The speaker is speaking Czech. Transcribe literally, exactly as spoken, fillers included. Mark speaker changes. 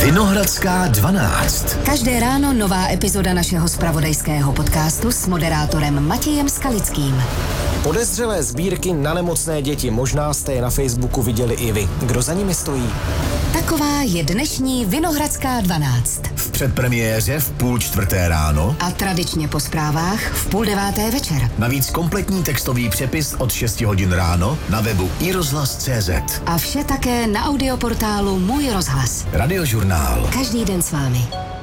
Speaker 1: Vinohradská dvanáct.
Speaker 2: Každé ráno nová epizoda našeho zpravodajského podcastu s moderátorem Matějem Skalickým.
Speaker 3: Podezřelé sbírky na nemocné děti. Možná jste je na Facebooku viděli i vy. Kdo za nimi stojí?
Speaker 2: Taková je dnešní Vinohradská dvanáct.
Speaker 1: V předpremiéře v půl čtvrté ráno
Speaker 2: A tradičně po zprávách v půl deváté večer.
Speaker 1: navíc kompletní textový přepis od šesti hodin ráno na webu i rozhlas tečka cé zet.
Speaker 2: A vše také na audioportálu Můj rozhlas.
Speaker 1: Radiožurnál.
Speaker 2: Každý den s vámi.